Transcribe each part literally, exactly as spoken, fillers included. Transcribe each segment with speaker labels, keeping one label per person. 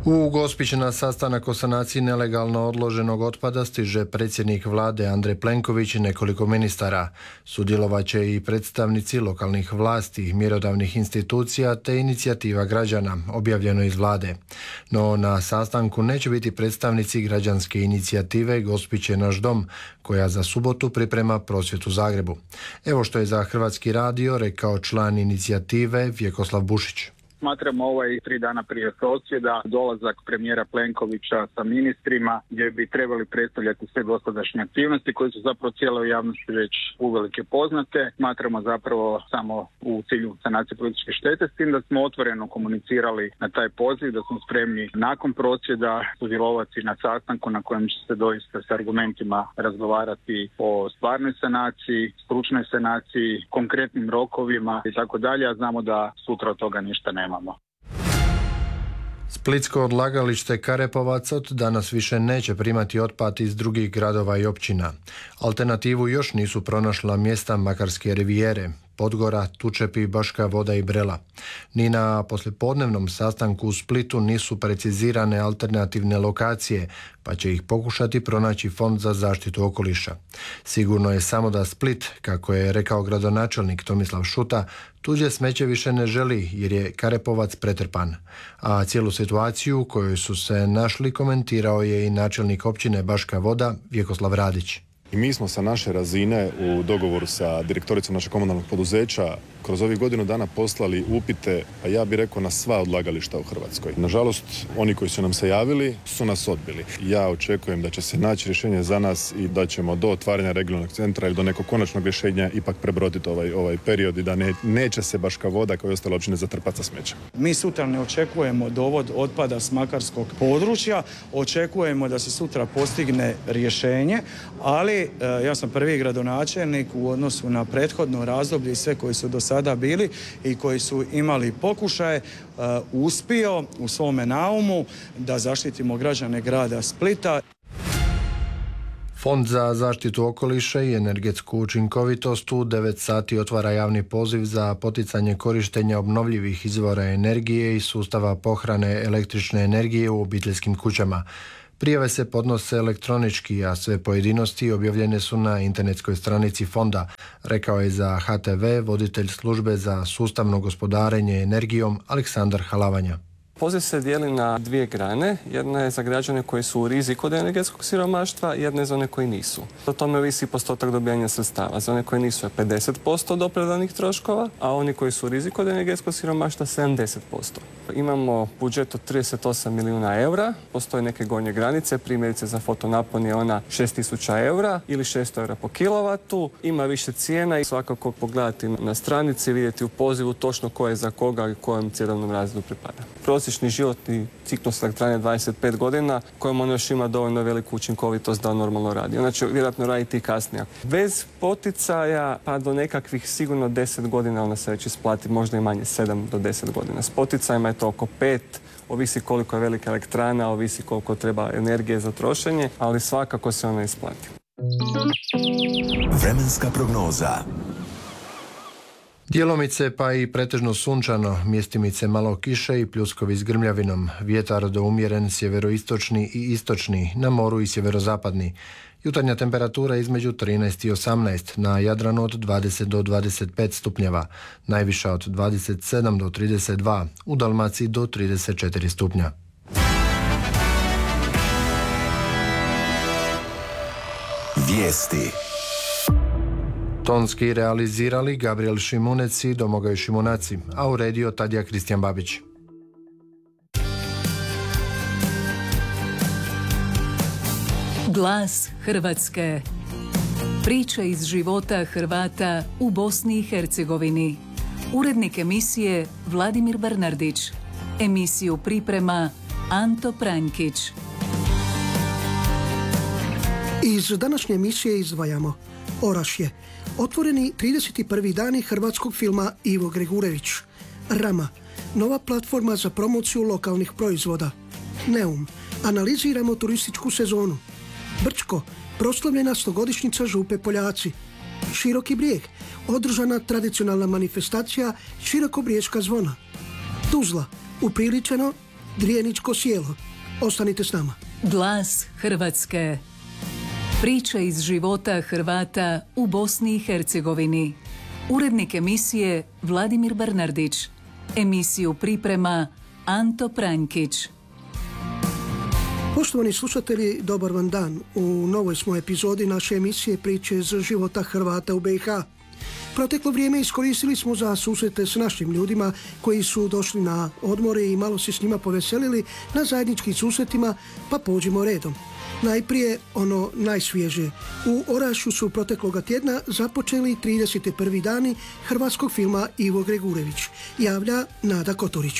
Speaker 1: U Gospić na sastanak o sanaciji nelegalno odloženog otpada stiže predsjednik vlade Andrej Plenković i nekoliko ministara. Sudjelovaće i predstavnici lokalnih vlasti, mjerodavnih institucija te inicijativa građana, objavljeno iz vlade. No na sastanku neće biti predstavnici građanske inicijative Gospić je naš dom, koja za subotu priprema prosvjed u Zagrebu. Evo što je za Hrvatski radio rekao član inicijative Vjekoslav Bušić.
Speaker 2: Smatramo ovaj tri dana prije prosvjeda dolazak premijera Plenkovića sa ministrima gdje bi trebali predstavljati sve dosadašnje aktivnosti koje su zapravo cijeloj javnosti već uvelike poznate. Smatramo zapravo samo u cilju sanacije političke štete, s tim da smo otvoreno komunicirali na taj poziv, da smo spremni nakon prosvjeda sudjelovati na sastanku na kojem će se doista s argumentima razgovarati o stvarnoj sanaciji, stručnoj sanaciji, konkretnim rokovima i tako dalje, a znamo da sutra od toga ništa nema.
Speaker 1: Splitsko odlagalište Karepovac od danas više neće primati otpad iz drugih gradova i općina. Alternativu još nisu pronašla mjesta Makarske rivijere, Podgora, Tučepi, Baška Voda i Brela. Ni na poslijepodnevnom sastanku u Splitu nisu precizirane alternativne lokacije, pa će ih pokušati pronaći Fond za zaštitu okoliša. Sigurno je samo da Split, kako je rekao gradonačelnik Tomislav Šuta, tuđe smeće više ne želi jer je Karepovac pretrpan. A cijelu situaciju u kojoj su se našli komentirao je i načelnik općine Baška Voda Vjekoslav Radić.
Speaker 3: I mi smo sa naše razine u dogovoru sa direktoricom našeg komunalnog poduzeća kroz ovih godinu dana poslali upite, a ja bih rekao na sva odlagališta u Hrvatskoj. Nažalost, oni koji su nam se javili su nas odbili. Ja očekujem da će se naći rješenje za nas i da ćemo do otvaranja regionalnog centra ili do nekog konačnog rješenja ipak prebroditi ovaj, ovaj period i da ne, neće se Baška Voda kao i ostale općine zatrpati sa smećem.
Speaker 4: Mi sutra ne očekujemo dovod otpada s makarskog područja, očekujemo da se sutra postigne rješenje, ali ja sam prvi gradonačelnik u odnosu na prethodno razdoblje i sve koji su do sada bili i koji su imali pokušaje, uspio u svome naumu da zaštitimo građane grada Splita.
Speaker 1: Fond za zaštitu okoliša i energetsku učinkovitost u devet sati otvara javni poziv za poticanje korištenja obnovljivih izvora energije i sustava pohrane električne energije u obiteljskim kućama. Prijave se podnose elektronički, a sve pojedinosti objavljene su na internetskoj stranici fonda, rekao je za H T V voditelj službe za sustavno gospodarenje energijom Aleksandar Halavanja.
Speaker 5: Poziv se dijeli na dvije grane. Jedna je za građane koji su u riziku od energetskog siromaštva, jedna je za one koji nisu. O tome ovisi postotak dobijanja sredstava. Za one koji nisu je pedeset posto od opravdanih troškova, a oni koji su u riziku od energetskog siromaštva sedamdeset posto. Imamo budžet od trideset osam milijuna eura, postoje neke gornje granice, primjerice za fotonapon je ona šest tisuća eura ili šesto eura po kilovatu. Ima više cijena i svakako pogledati na stranici, vidjeti u pozivu točno ko je za koga i kojem cjenovnom razredu pripada. Prosječni životni ciklus elektrane dvadeset pet godina, kojem ona još ima dovoljno veliku učinkovitost da normalno radi. Ona će vjerojatno raditi i kasnije. Bez poticaja pa do nekakvih sigurno deset godina ona se već isplati, možda i manje, sedam do deset godina. S poticajima je to oko pet, ovisi koliko je velika elektrana, ovisi koliko treba energije za trošenje, ali svakako se ona isplati.
Speaker 6: Vremenska prognoza.
Speaker 1: Djelomice pa i pretežno sunčano, mjestimice malo kiše i pljuskovi s grmljavinom, vjetar do umjeren sjeveroistočni i istočni, na moru i sjeverozapadni. Jutarnja temperatura između trinaest i osamnaest, na Jadranu od dvadeset do dvadeset pet stupnjeva, najviša od dvadeset sedam do trideset dva, u Dalmaciji do trideset četiri stupnja.
Speaker 6: Vijesti.
Speaker 1: Tonski realizirali Gabriel Šimunec i Domagoj Šimunaci, a uredio Tadija Kristijan Babić.
Speaker 7: Glas Hrvatske. Priče iz života Hrvata u Bosni i Hercegovini. Urednik emisije Vladimir Bernardić. Emisiju priprema Anto Pranjkić.
Speaker 8: Iz današnje emisije izdvajamo Orašje. Otvoreni trideset prvi dani hrvatskog filma Ivo Gregurević. Rama. Nova platforma za promociju lokalnih proizvoda. Neum. Analiziramo turističku sezonu. Brčko. Proslavljena stogodišnjica Župe Poljaci. Široki Brijeg. Održana tradicionalna manifestacija Širokobriješka zvona. Tuzla. Upriličeno Drijeničko sjelo. Ostanite s nama.
Speaker 7: Glas Hrvatske. Priče iz života Hrvata u Bosni i Hercegovini. Urednik emisije Vladimir Bernardić. Emisiju priprema Anto Pranjkić.
Speaker 8: Poštovani slušatelji, dobar vam dan. U novoj smo epizodi naše emisije Priče iz života Hrvata u B i H. Proteklo vrijeme iskoristili smo za susrete s našim ljudima koji su došli na odmore i malo se s njima poveselili na zajedničkim susretima, pa pođimo redom. Najprije ono najsvježije. U Orašju su protekloga tjedna započeli trideset prvi dani hrvatskog filma Ivo Gregurević. Javlja Nada Kotorić.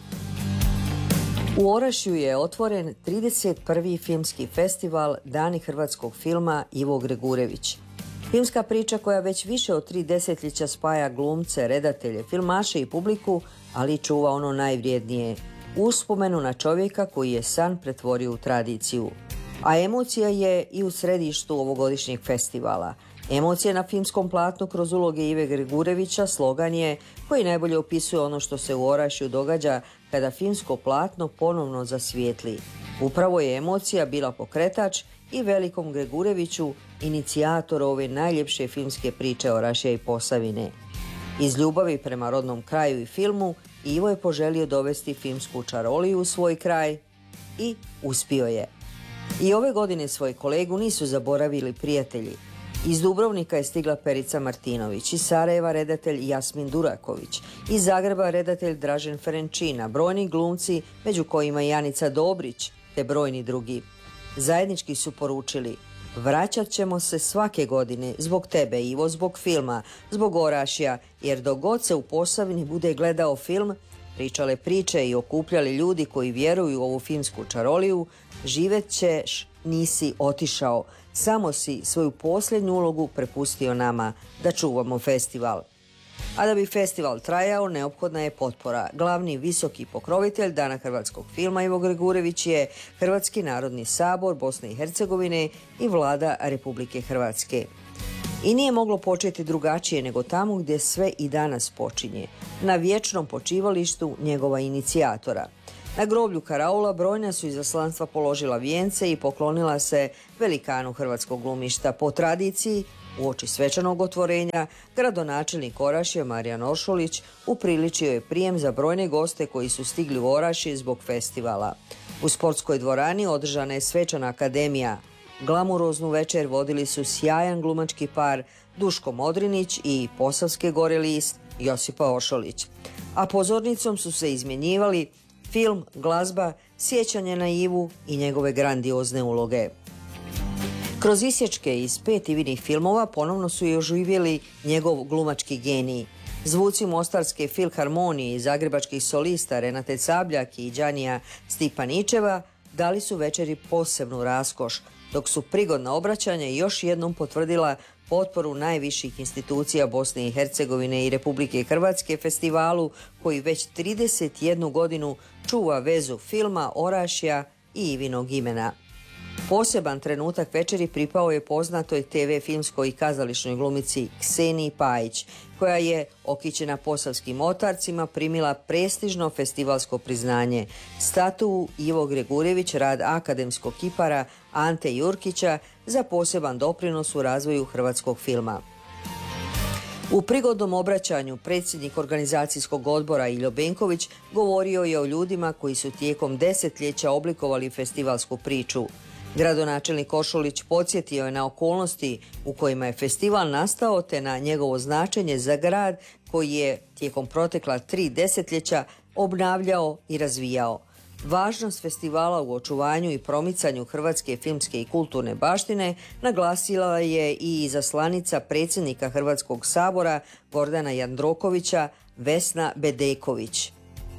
Speaker 9: U Orašju je otvoren trideset prvi filmski festival Dani hrvatskog filma Ivo Gregurević. Filmska priča koja već više od tri desetljeća spaja glumce, redatelje, filmaše i publiku, ali čuva ono najvrijednije, uspomenu na čovjeka koji je san pretvorio u tradiciju. A emocija je i u središtu ovogodišnjeg festivala. Emocija na filmskom platnu kroz uloge Ive Gregurevića slogan je koji najbolje opisuje ono što se u Orašju događa kada filmsko platno ponovno zasvijetli. Upravo je emocija bila pokretač i velikom Gregureviću, inicijatoru ove najljepše filmske priče Orašja i Posavine. Iz ljubavi prema rodnom kraju i filmu, Ivo je poželio dovesti filmsku čaroliju u svoj kraj i uspio je. I ove godine svoj kolegu nisu zaboravili prijatelji. Iz Dubrovnika je stigla Perica Martinović, iz Sarajeva redatelj Jasmin Duraković, iz Zagreba redatelj Dražen Ferenčina, brojni glumci, među kojima i Anica Dobrić, te brojni drugi. Zajednički su poručili: vraćat ćemo se svake godine zbog tebe, Ivo, zbog filma, zbog Orašja, jer dok god se u Posavini bude gledao film, pričale priče i okupljali ljudi koji vjeruju u ovu filmsku čaroliju, živet ćeš, nisi otišao, samo si svoju posljednju ulogu prepustio nama da čuvamo festival. A da bi festival trajao, neophodna je potpora. Glavni visoki pokrovitelj Dana hrvatskog filma Ivo Gregurević je Hrvatski narodni sabor Bosne i Hercegovine i Vlada Republike Hrvatske. I nije moglo početi drugačije nego tamo gdje sve i danas počinje, na vječnom počivalištu njegova inicijatora. Na groblju karaula brojna su izaslanstva položila vijence i poklonila se velikanu hrvatskog glumišta. Po tradiciji, uoči svečanog otvorenja, gradonačelnik Orašja Marijan Oršolić upriličio je prijem za brojne goste koji su stigli u Orašje zbog festivala. U sportskoj dvorani održana je svečana akademija. Glamuroznu večer vodili su sjajan glumački par Duško Modrinić i Posavske gore list Josipa Oršolić. A pozornicom su se izmjenjivali film, glazba, sjećanje na Ivu i njegove grandiozne uloge. Kroz isječke iz pet Ivinih filmova ponovno su i oživjeli njegov glumački genij. Zvuci Mostarske filharmonije i zagrebačkih solista Renate Cabljak i Đanija Stipaničeva dali su večeri posebnu raskoš, dok su prigodna obraćanja još jednom potvrdila potporu najviših institucija Bosne i Hercegovine i Republike Hrvatske festivalu koji već trideset jednu godinu čuva vezu filma, Orašja i Ivinog imena. Poseban trenutak večeri pripao je poznatoj te ve filmskoj i kazališnoj glumici Kseniji Pajić, koja je, okićena posavskim otarcima, primila prestižno festivalsko priznanje, statu Ivo Gregurević, rad akademskog kipara Ante Jurkića za poseban doprinos u razvoju hrvatskog filma. U prigodnom obraćanju predsjednik organizacijskog odbora Iljo Benković govorio je o ljudima koji su tijekom desetljeća oblikovali festivalsku priču. Gradonačelnik Oršolić podsjetio je na okolnosti u kojima je festival nastao te na njegovo značenje za grad koji je tijekom protekla tri desetljeća obnavljao i razvijao. Važnost festivala u očuvanju i promicanju hrvatske filmske i kulturne baštine naglasila je i izaslanica predsjednika Hrvatskog sabora Gordana Jandrokovića Vesna Bedeković.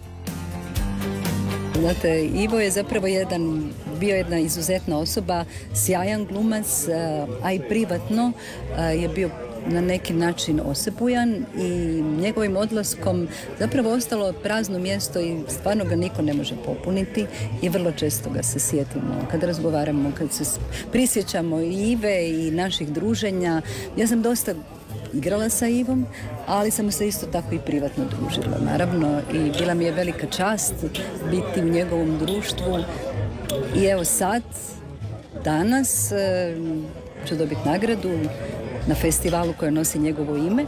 Speaker 10: Znate, Ivo je zapravo jedan, bio jedna izuzetna osoba, sjajan glumac, a i privatno je bio na neki način osebujan i njegovim odlaskom zapravo ostalo prazno mjesto i stvarno ga niko ne može popuniti i vrlo često ga se sjetimo kad razgovaramo, kad se prisjećamo i Ive i naših druženja. Ja sam dosta igrala sa Ivom, ali sam se isto tako i privatno družila, naravno, i bila mi je velika čast biti u njegovom društvu. I evo sad, danas e, ću dobiti nagradu na festivalu koja nosi njegovo ime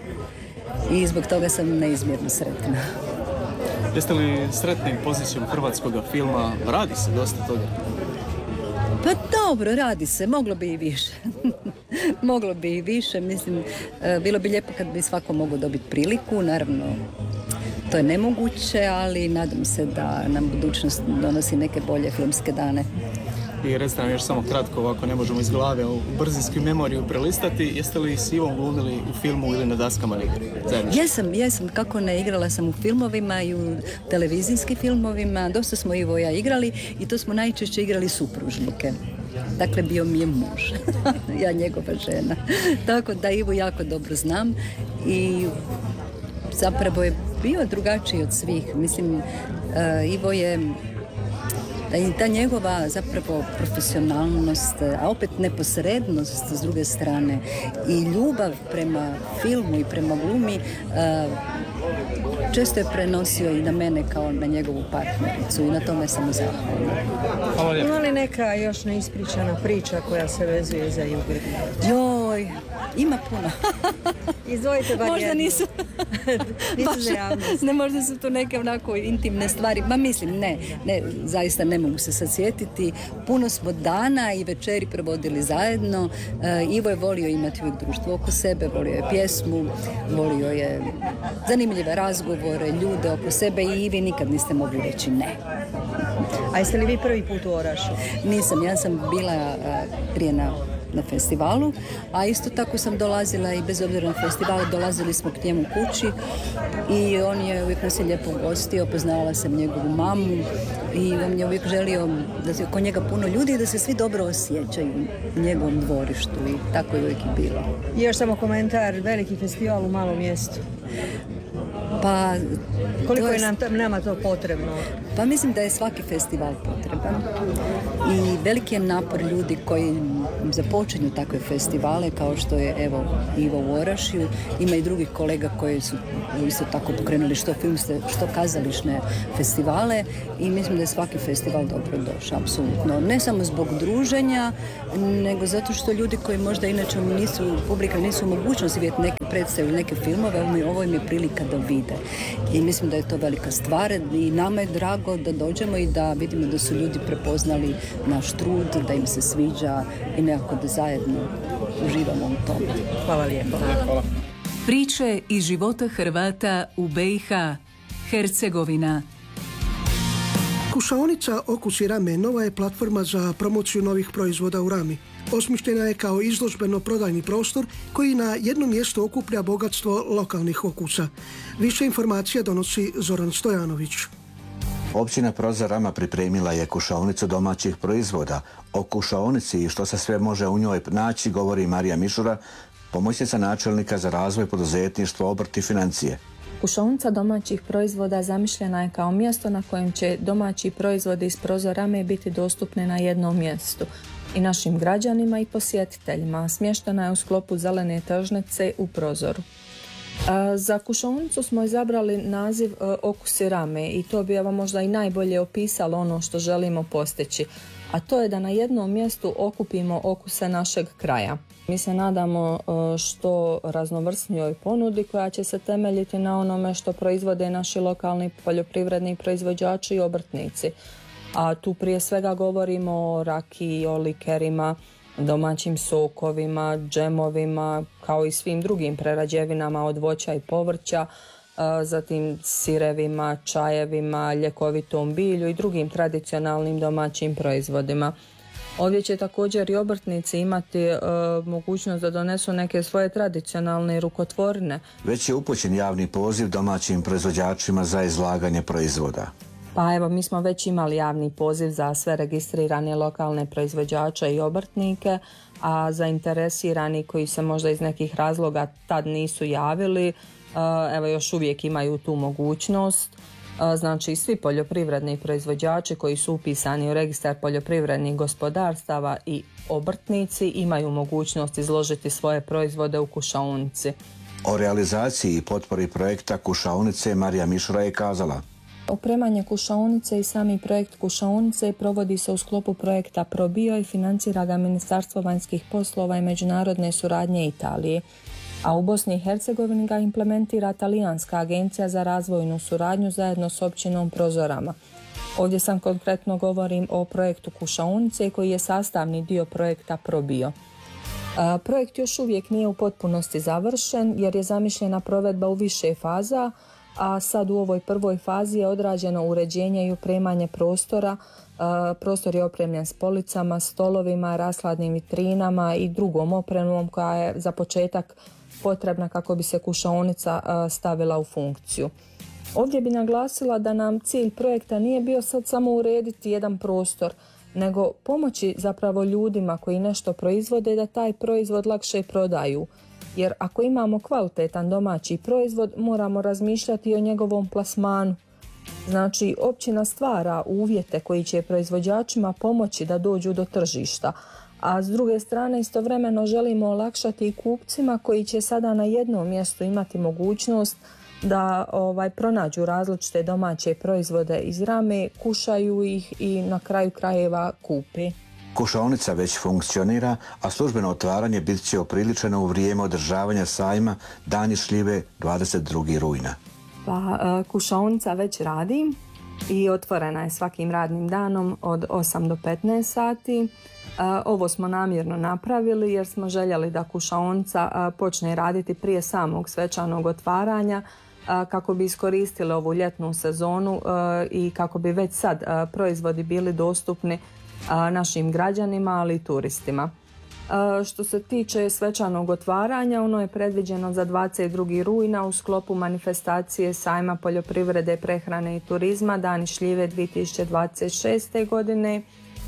Speaker 10: i zbog toga sam neizmjerno sretna.
Speaker 11: Jeste li sretni pozicijom hrvatskog filma? Radi se dosta toga.
Speaker 10: Pa dobro, radi se, moglo bi i više. Moglo bi i više, mislim, e, bilo bi lijepo kad bi svako mogao dobiti priliku, naravno to je nemoguće, ali nadam se da nam budućnost donosi neke bolje filmske dane.
Speaker 11: I recite nam još samo kratko, ovako ne možemo iz glave u brzinski memoriju prelistati, jeste li s Ivom glumili u filmu ili na daskama igri?
Speaker 10: Jesam, jesam, kako ne, igrala sam u filmovima i u televizijskim filmovima, dosta smo Ivo i ja igrali i to smo najčešće igrali supružnike. Dakle, bio mi je muž, ja njegova žena. Tako da Ivo jako dobro znam i zapravo je bio drugačiji od svih. Mislim, uh, Ivo je i ta njegova zapravo profesionalnost, a opet neposrednost s druge strane i ljubav prema filmu i prema glumi često je prenosio i na mene kao na njegovu partnericu i na tome sam mu zahvalna.
Speaker 12: Ima li neka još neispričana priča koja se vezuje za Ivu Gregurević?
Speaker 10: Joj, ima puno.
Speaker 12: Izdvojite bar
Speaker 10: možda
Speaker 12: jednu.
Speaker 10: nisu,
Speaker 12: nisu za javnost.
Speaker 10: Ne, možda su to neke onako intimne stvari. Ma mislim, ne, ne, zaista ne mogu se sad sjetiti. Puno smo dana i večeri provodili zajedno. Uh, Ivo je volio imati uvijek društvo oko sebe, volio je pjesmu, volio je zanimljive razgovore, ljude oko sebe i Ivi nikad niste mogli reći ne.
Speaker 12: A jeste li vi prvi put u Orašju?
Speaker 10: Nisam, ja sam bila uh, prije na na festivalu, a isto tako sam dolazila i bez obzira na festival, dolazili smo k njemu kući i on je uvijek nas je lijepo ugostio, poznavala sam njegovu mamu i on je uvijek želio da se oko njega puno ljudi i da se svi dobro osjećaju u njegovom dvorištu i tako je uvijek i bilo.
Speaker 12: I još samo komentar, veliki festival u malom mjestu.
Speaker 10: Pa,
Speaker 12: koliko je nam to, nama to potrebno?
Speaker 10: Pa mislim da je svaki festival potreban i veliki je napor ljudi koji započinju takve festivale kao što je evo Ivo u Orašju. Ima i drugih kolega koji su isto tako pokrenuli što filmske, što kazališne festivale i mislim da je svaki festival dobro došao, apsolutno. Ne samo zbog druženja, nego zato što ljudi koji možda inače nisu, publika nisu u mogućnosti vidjeti neke predstave ili neke filmove, ovo im je prilika da vide. I mislim da je to velika stvar i nama je drago da dođemo i da vidimo da su ljudi prepoznali naš trud, da im se sviđa i nekako da zajedno uživamo u tome.
Speaker 12: Hvala lijepo.
Speaker 11: Hvala.
Speaker 7: Priče iz života Hrvata u B i H, Hercegovina.
Speaker 8: Kušaonica Okus i Rame nova je platforma za promociju novih proizvoda u Rami. Osmišljena je kao izložbeno-prodajni prostor koji na jednom mjestu okuplja bogatstvo lokalnih okusa. Više informacija donosi Zoran Stojanović.
Speaker 13: Općina Prozor Rama pripremila je kušaonicu domaćih proizvoda. O kušaonici i što se sve može u njoj naći govori Marija Mišura, pomoćnica načelnika za razvoj poduzetništva, obrt i financije.
Speaker 14: Kušaonica domaćih proizvoda zamišljena je kao mjesto na kojem će domaći proizvodi iz Prozor Rame biti dostupni na jednom mjestu i našim građanima i posjetiteljima. Smještena je u sklopu zelene tržnice u Prozoru. Za kušaonicu smo izabrali naziv Okus i Rame i to bi evo možda i najbolje opisalo ono što želimo postići, a to je da na jednom mjestu okupimo okuse našeg kraja. Mi se nadamo što raznovrsnijoj ponudi koja će se temeljiti na onome što proizvode naši lokalni poljoprivredni proizvođači i obrtnici. A tu prije svega govorimo o rakiji, o likerima, domaćim sokovima, džemovima, kao i svim drugim prerađevinama od voća i povrća, zatim sirevima, čajevima, ljekovitom bilju i drugim tradicionalnim domaćim proizvodima. Ovdje će također i obrtnici imati e, mogućnost da donesu neke svoje tradicionalne rukotvorine.
Speaker 13: Već je upućen javni poziv domaćim proizvođačima za izlaganje proizvoda.
Speaker 14: Pa evo, mi smo već imali javni poziv za sve registrirane lokalne proizvođače i obrtnike, a zainteresirani koji se možda iz nekih razloga tad nisu javili, evo još uvijek imaju tu mogućnost. Znači svi poljoprivredni proizvođači koji su upisani u registar poljoprivrednih gospodarstava i obrtnici imaju mogućnost izložiti svoje proizvode u kušaonici.
Speaker 13: O realizaciji i potpori projekta kušaonice Marija Mišura je kazala:
Speaker 14: Opremanje kušaonice i sami projekt kušaonice provodi se u sklopu projekta ProBio i financira ga Ministarstvo vanjskih poslova i međunarodne suradnje Italije, a u Bosni i Hercegovini ga implementira Talijanska agencija za razvojnu suradnju zajedno s općinom Prozorama. Ovdje sam konkretno govorim o projektu kušaonice koji je sastavni dio projekta ProBio. A, projekt još uvijek nije u potpunosti završen jer je zamišljena provedba u više faza, a sad u ovoj prvoj fazi je odrađeno uređenje i opremanje prostora. A, prostor je opremljen s policama, stolovima, rashladnim vitrinama i drugom opremom koja je za početak potrebna kako bi se kušaonica a, stavila u funkciju. Ovdje bi naglasila da nam cilj projekta nije bio sad samo urediti jedan prostor, nego pomoći zapravo ljudima koji nešto proizvode da taj proizvod lakše prodaju. Jer ako imamo kvalitetan domaći proizvod, moramo razmišljati o njegovom plasmanu. Znači, općina stvara uvjete koji će proizvođačima pomoći da dođu do tržišta, a s druge strane istovremeno želimo olakšati i kupcima koji će sada na jednom mjestu imati mogućnost da ovaj, pronađu različite domaće proizvode iz Rame, kušaju ih i na kraju krajeva kupe.
Speaker 13: Kušaonica već funkcionira, a službeno otvaranje bit će opriličeno u vrijeme održavanja sajma Dani šljive dvadeset drugog rujna.
Speaker 14: Pa, kušaonica već radi i otvorena je svakim radnim danom od osam do petnaest sati. Ovo smo namjerno napravili jer smo željeli da kušaonica počne raditi prije samog svečanog otvaranja kako bi iskoristili ovu ljetnu sezonu i kako bi već sad proizvodi bili dostupni našim građanima, ali i turistima. Što se tiče svečanog otvaranja, ono je predviđeno za dvadeset drugog rujna u sklopu manifestacije sajma poljoprivrede, prehrane i turizma Dani šljive dvije tisuće dvadeset šeste. godine.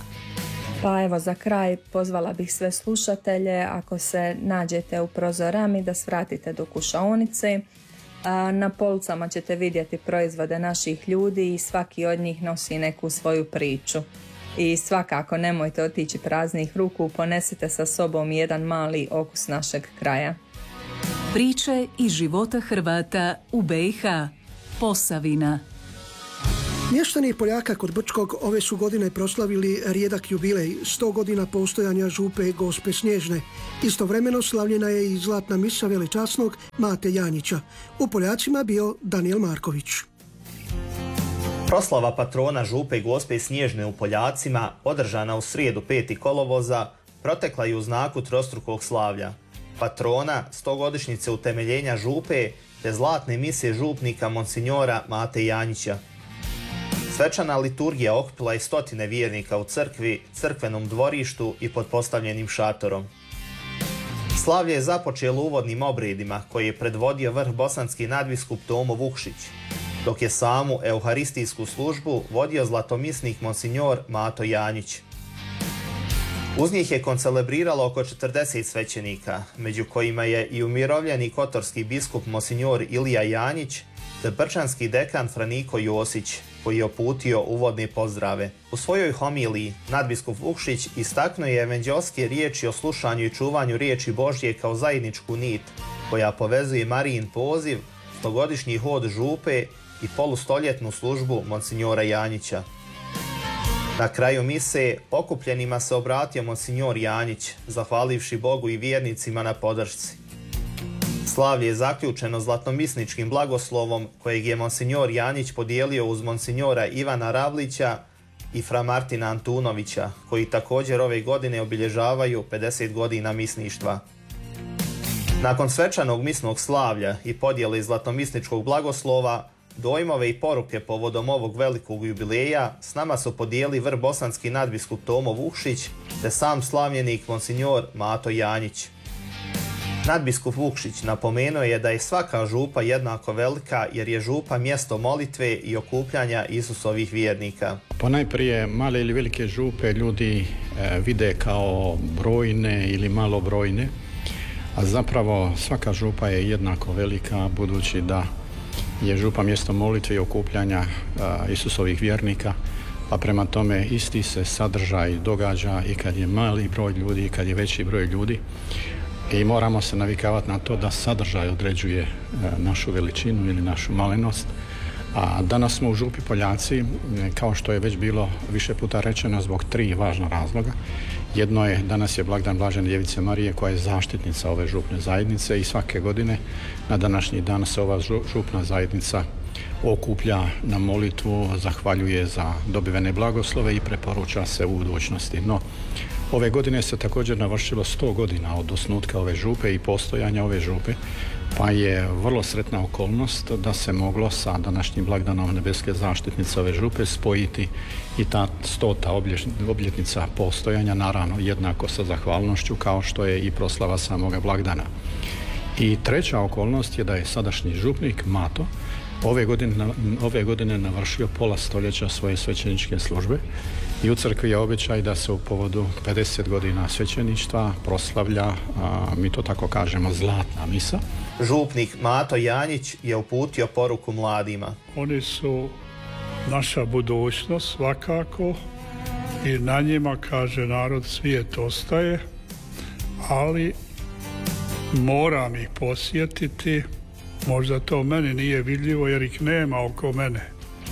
Speaker 14: Pa evo za kraj pozvala bih sve slušatelje, ako se nađete u Prozorami, da svratite do kušaonice. Na policama ćete vidjeti proizvode naših ljudi i svaki od njih nosi neku svoju priču. I svakako nemojte otići praznih ruku, ponesite sa sobom jedan mali okus našeg kraja.
Speaker 7: Priče iz života Hrvata u B i H. Posavina.
Speaker 8: Mještani Poljaka kod Brčkog ove su godine proslavili rijedak jubilej, sto godina postojanja župe Gospe Snježne. Istovremeno slavljena je i zlatna misa velečasnog Mate Janjića. U Poljacima bio Daniel Marković.
Speaker 15: Proslava patrona župe Gospe Snježne u Poljacima, održana u srijedu petog kolovoza, protekla je u znaku trostrukog slavlja. Patrona, stogodišnjice utemeljenja župe, te zlatne mise župnika monsinjora Mate Janjića. Svečana liturgija okupila je stotine vjernika u crkvi, crkvenom dvorištu i pod postavljenim šatorom. Slavlje je započelo uvodnim obredima koji je predvodio vrh bosanski nadbiskup Tomo Vukšić, dok je samu euharistijsku službu vodio zlatomisnik monsinjor Mato Janjić. Uz njih je koncelebriralo oko četrdeset svećenika, među kojima je i umirovljeni kotorski biskup monsinjor Ilija Janjić, te brčanski dekan Franiko Josić, koji je uputio uvodne pozdrave. U svojoj homiliji nadbiskup Vukšić istaknuo je evanđelske riječi o slušanju i čuvanju riječi Božje kao zajedničku nit, koja povezuje Marijin poziv, stogodišnji hod župe i polustoljetnu službu monsinjora Janjića. Na kraju mise okupljenima se obratio monsinjor Janjić, zahvalivši Bogu i vjernicima na podršci. Slavlje je zaključeno zlatnomisničkim blagoslovom kojeg je monsinjor Janjić podijelio uz monsinjora Ivana Ravlića i fra Martina Antunovića, koji također ove godine obilježavaju pedeset godina misništva. Nakon svečanog misnog slavlja i podjele zlatnomisničkog blagoslova, dojmove i poruke povodom ovog velikog jubileja s nama su podijeli vrh bosanski nadbiskup Tomo Vukšić te sam slavljenik monsinjor Mato Janjić. Nadbiskup Vukšić napomenuo je da je svaka župa jednako velika jer je župa mjesto molitve i okupljanja Isusovih vjernika.
Speaker 16: Ponajprije male ili velike župe ljudi e, vide kao brojne ili malobrojne, a zapravo svaka župa je jednako velika budući da je župa mjesto molitve i okupljanja Isusovih vjernika, pa prema tome isti se sadržaj događa i kad je mali broj ljudi i kad je veći broj ljudi. I moramo se navikavati na to da sadržaj određuje našu veličinu ili našu malenost. A danas smo u župi Poljaci, kao što je već bilo više puta rečeno, zbog tri važna razloga. Jedno je, danas je blagdan Blažene Djevice Marije koja je zaštitnica ove župne zajednice i svake godine na današnji dan se ova župna zajednica okuplja na molitvu, zahvaljuje za dobivene blagoslove i preporuča se u budućnosti. No, ove godine se također navršilo sto godina od osnutka ove župe i postojanja ove župe, pa je vrlo sretna okolnost da se moglo sa današnjim blagdanom nebeske zaštitnice ove župe spojiti i ta stota obljetnica postojanja, naravno jednako sa zahvalnošću kao što je i proslava samoga blagdana. I treća okolnost je da je sadašnji župnik Mato ove godine, ove godine navršio pola stoljeća svoje svećeničke službe i u crkvi je običaj da se u povodu pedeset godina svećeništva proslavlja, a, mi to tako kažemo, zlatna misa.
Speaker 15: Župnik Mato Janjić je uputio poruku mladima.
Speaker 17: Oni su naša budućnost svakako i na njima, kaže narod, svijet ostaje, ali moram ih posjetiti. Možda to meni nije vidljivo jer ih nema oko mene.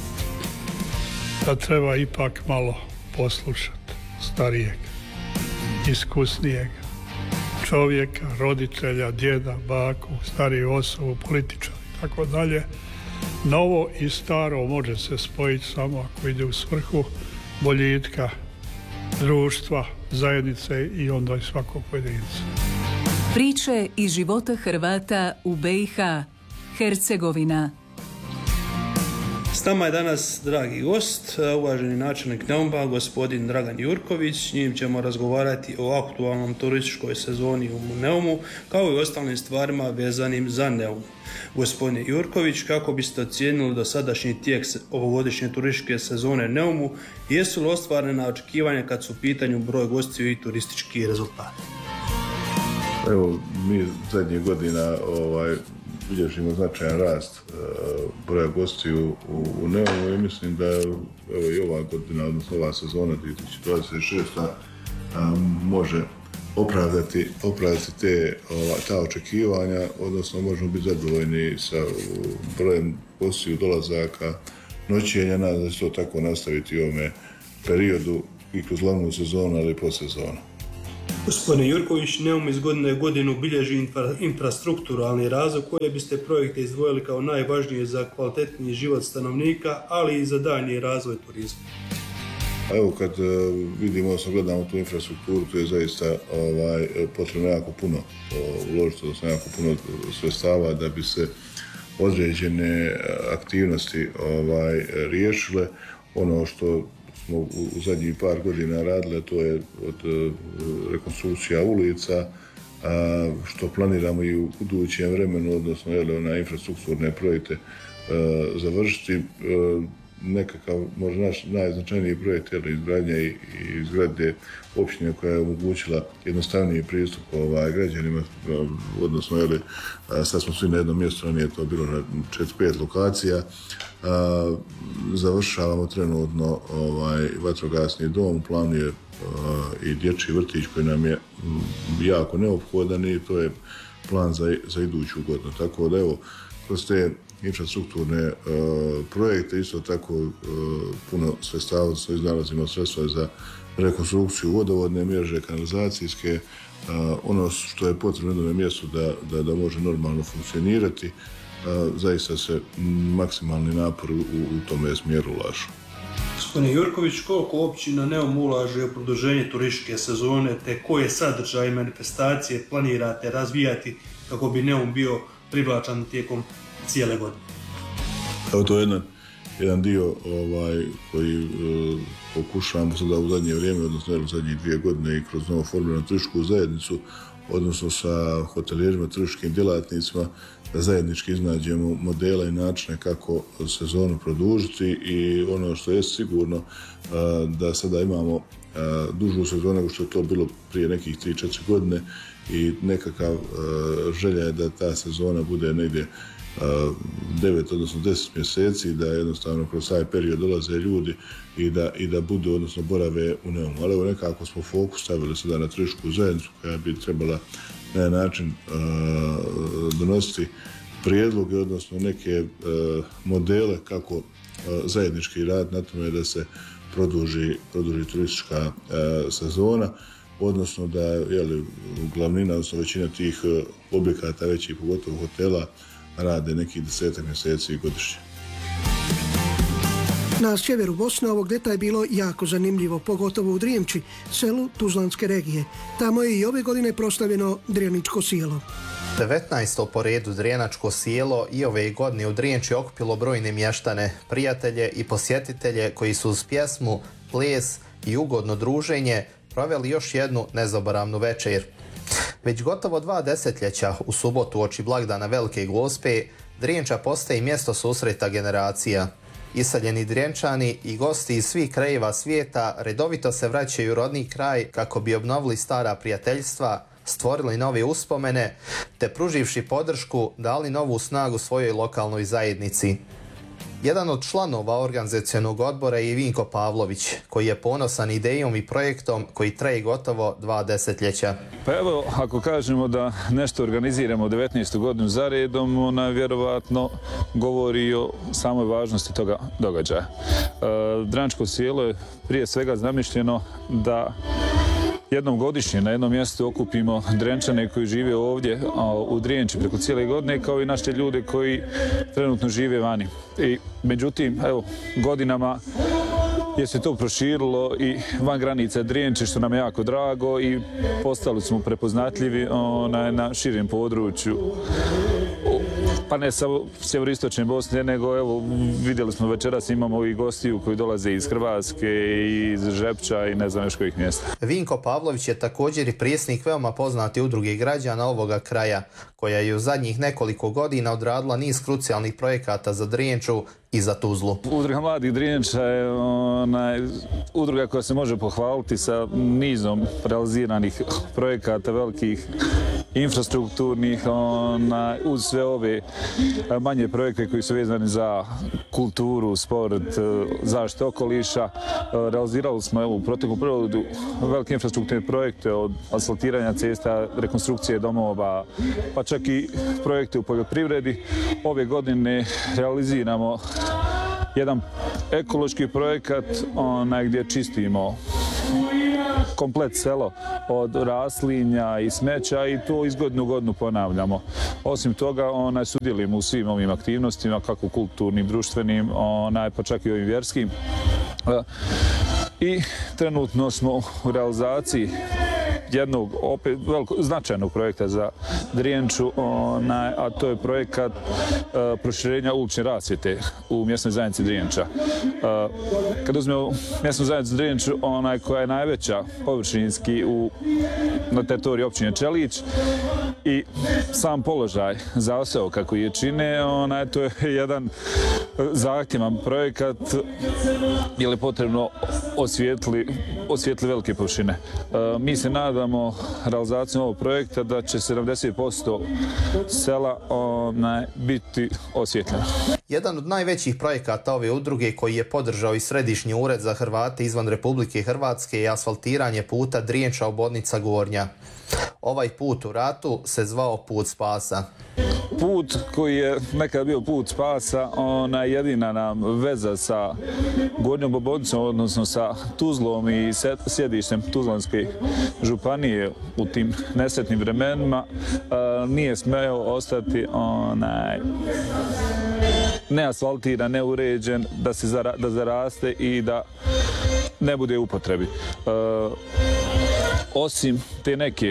Speaker 17: Da treba ipak malo poslušati starijeg, iskusnijeg čovjeka, roditelja, djeda, baku, stariju osobu, političara i tako dalje. Novo i staro može se spojiti samo ako ide u svrhu boljitka društva, zajednice i onda i svakog pojedinca.
Speaker 7: Priče iz života Hrvata u B i H, Hercegovina.
Speaker 18: S nama je danas dragi gost, uvaženi načelnik Neuma, gospodin Dragan Jurković. S njim ćemo razgovarati o aktualnom turističkoj sezoni u Neumu, kao i ostalim stvarima vezanim za Neum. Gospodine Jurković, kako biste ocijenili dosadašnji tijek ovogodišnje turističke sezone Neumu? Jesu li ostvarena očekivanja kad su u pitanju broj gostiju i turistički rezultati?
Speaker 19: Evo, mi zadnjih godina ovaj, bilježimo značajan rast e, broja gostiju u, u Neumu i mislim da evo, i ova godina, odnosno ova sezona dvije tisuće dvadeset šesta a, može opravdati, opravdati te, ova, ta očekivanja, odnosno možemo biti zadovoljni sa brojem gostiju, dolazaka, noćenja, nadam da će to tako nastaviti u ovome periodu i kroz glavnu sezonu, ali i po sezonu.
Speaker 18: Gospodine Jurković, Neum iz godine u godinu bilježi infra, infrastrukturalni razvoj. Koje biste projekte izdvojili kao najvažnije za kvalitetniji život stanovnika, ali i za daljnji razvoj turizma?
Speaker 19: Evo, kad vidimo, odnosno gledamo tu infrastrukturu, to je zaista ovaj, potrebno jako puno uložiti, odnosno jako puno sredstava da bi se određene aktivnosti ovaj, riješile. Ono što smo u zadnjih par godina radili, to je od rekonstrukcija ulica, što planiramo i u budućem vremenu, odnosno na infrastrukturne projekte završiti. Nekakav, možda naš najznačajniji projekt je izgradnja i izgradnje općine koja je omogućila jednostavniji pristup ovaj, građanima, odnosno jeli, sad smo svi na jednom mjestu, a nije to bilo na četiri pet lokacija. A, završavamo trenutno ovaj, vatrogasni dom, u planu je a, i dječji vrtić koji nam je m, jako neophodan i to je plan za, za iduću godinu. Tako da evo, kroz te infrastrukturne uh, projekte, isto tako uh, puno sredstava, odnosno iznalazimo sredstva za rekonstrukciju vodovodne mreže, kanalizacijske, uh, ono što je potrebno na mjestu da, da, da može normalno funkcionirati, uh, zaista se maksimalni napor u, u tome smjeru ulažu.
Speaker 18: Gospodine Jurković, koliko općina Neum ulaže u produženje turističke sezone, te koje sadržaje manifestacije planirate razvijati kako bi Neum bio privlačan tijekom cijele godine?
Speaker 19: Evo, to je jedan, jedan dio ovaj, koji e, pokušavamo sada u zadnje vrijeme, odnosno u zadnjih dvije godine i kroz novo formiranu turističku zajednicu, odnosno sa hotelijerima, turističkim djelatnicima, da zajednički iznađemo modele i načine kako sezonu produžiti i ono što je sigurno e, da sada imamo e, dužu sezonu nego što je to bilo prije nekih tri četiri godine i nekakav e, želja je da ta sezona bude negdje devet, odnosno deset mjeseci, da jednostavno kroz taj period dolaze ljudi i da, i da budu, odnosno borave u Neumu. Ali evo nekako smo fokus stavili sada na turističku zajednicu koja bi trebala na jedan način uh, donositi prijedloge, odnosno neke uh, modele kako uh, zajednički rad na tome da se produži, produži turistička uh, sezona, odnosno da je glavnina, odnosno većina tih uh, objekata većih, pogotovo hotela, rade nekih desetak mjeseci godišnje.
Speaker 8: Na sjeveru Bosne ovog ljeta je bilo jako zanimljivo, pogotovo u Drijemči, selu Tuzlanske regije. Tamo je i ove godine proslavljeno Drijeničko sjelo.
Speaker 15: devetnaesto po redu Drijenačko sjelo i ove godine u Drijemči okupilo brojne mještane, prijatelje i posjetitelje koji su uz pjesmu, ples i ugodno druženje proveli još jednu nezaboravnu večer. Već gotovo dva desetljeća u subotu oči blagdana Velike Gospe, Drijenča postaje mjesto susreta generacija. Iseljeni Drijenčani i gosti iz svih krajeva svijeta redovito se vraćaju u rodni kraj kako bi obnovili stara prijateljstva, stvorili nove uspomene, te pruživši podršku dali novu snagu svojoj lokalnoj zajednici. Jedan od članova organizacionog odbora je i Vinko Pavlović, koji je ponosan idejom i projektom koji traje gotovo dva desetljeća.
Speaker 20: Pa evo, ako kažemo da nešto organiziramo devetnaestu godinu za redom, ona vjerovatno govori o samoj važnosti toga događaja. E, Drijeničko sjelo je prije svega zamišljeno da jednom godišnje na jednom mjestu okupimo Drijenčane koji žive ovdje u Drijenči preko cijele godine, kao i naše ljude koji trenutno žive vani. I međutim, evo, godinama je se to proširilo i van granica Drijenče, što nam je jako drago, i postali smo prepoznatljivi na, na širem području. Pa ne samo sjeveroistočne Bosne, nego evo, vidjeli smo večeras, imamo i gostiju koji dolaze iz Hrvatske, iz Žepča i ne znam još kojih mjesta.
Speaker 15: Vinko Pavlović je također i predsjednik veoma poznate udruge građana ovoga kraja, koja je u zadnjih nekoliko godina odradila niz krucijalnih projekata za Drijenču i za Tuzlu.
Speaker 20: Udruga mladih Drijenča je onaj, udruga koja se može pohvaliti sa nizom realiziranih projekata, velikih infrastrukturnih, onaj, uz sve ove manje projekte koji su vezani za kulturu, sport, zaštitu okoliša. Realizirali smo evo, u proteklom periodu velike infrastrukturne projekte, od asfaltiranja cesta, rekonstrukcije domova, pa čak i projekte u poljoprivredi. Ove godine realiziramo jedan ekološki projekat onaj, gdje čistimo komplet selo od raslinja i smeća i to iz godine u godinu ponavljamo. Osim toga, onaj, sudjelujemo u svim ovim aktivnostima, kako kulturnim, društvenim, onaj, pa čak i ovim vjerskim. I trenutno smo u realizaciji jednog opet veliko, značajnog projekta za Drijenču, onaj, a to je projekat uh, proširenja ulične rasvjete u mjesnoj zajednici Drijenča. Uh, kad uzmemo mjesnu zajednicu Drijenču, onaj, koja je najveća površinski u, na teritoriji općine Čelić, i sam položaj zaseoka koji je čine, onaj, to je jedan zahtjevan projekat jer je potrebno osvijetli, osvijetli velike površine. Uh, mi se nadamo realizacijom ovog projekta da će sedamdeset posto sela onaj, biti osvjetljeno.
Speaker 15: Jedan od najvećih projekata ove udruge koji je podržao i Središnji ured za Hrvate izvan Republike Hrvatske je asfaltiranje puta Drijenča-Obodnica Gornja. Ovaj put u ratu se zvao Put spasa.
Speaker 20: Put koji je nekad bio put spasa, ona je jedina nam veza sa Gornjom Obodnicom, odnosno sa Tuzlom i sjedištem Tuzlanske županije u tim nesretnim vremenima, nije smeo ostati onaj neasfaltiran, neuređen, da se zara, da zaraste i da ne bude u upotrebi. Osim te neke,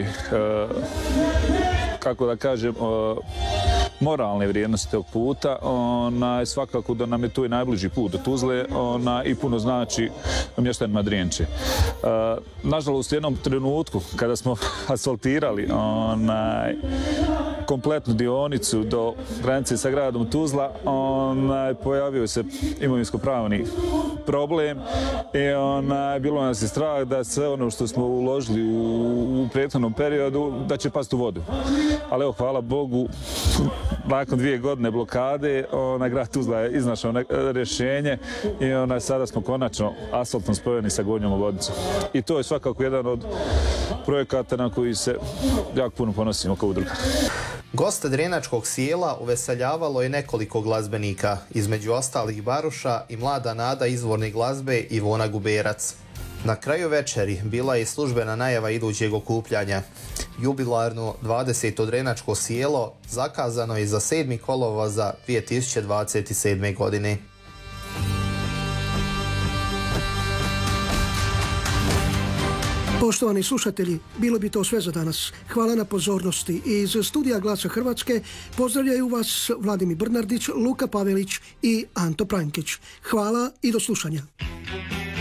Speaker 20: kako da kažem, moralne vrijednosti tog puta, ona, svakako da nam je to i najbliži put do Tuzle, ona, i puno znači mještanima Drijenče. Nažalost, u jednom trenutku kada smo asfaltirali onaj, kompletnu dionicu do granice sa gradom Tuzla, onaj, pojavio se imovinsko-pravni problem i onaj, bilo nas je strah da sve ono što smo uložili u, u prethodnom periodu da će pasti u vodu. Ali evo, hvala Bogu, nakon dvije godine blokade, onaj, grad Tuzla je iznašao rješenje i onaj, sada smo konačno asfaltno spojeni sa Gornjom Ovodicom. I to je svakako jedan od projekata na koji se jako puno ponosimo kao udruga.
Speaker 15: Goste Drenačkog sjela uveseljavalo je nekoliko glazbenika, između ostalih Baruša i mlada nada izvorne glazbe Ivona Guberac. Na kraju večeri bila je službena najava idućeg okupljanja. Jubilarno dvadeseto Drenačko sjelo zakazano je za sedmi kolovoza dvije tisuće dvadeset sedme. godine.
Speaker 8: Poštovani slušatelji, bilo bi to sve za danas. Hvala na pozornosti. Iz studija Glasa Hrvatske pozdravljaju vas Vladimir Brnardić, Luka Pavelić i Anto Prankić. Hvala i do slušanja.